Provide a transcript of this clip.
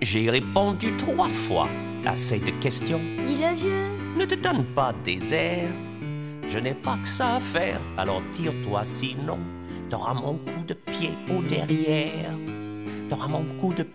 J'ai répondu 3 fois à cette question. Dis le vieux. Ne te donne pas des airs. Je n'ai pas que ça à faire, alors tire-toi sinon. T'auras mon coup de pied au derrière. T'auras mon coup de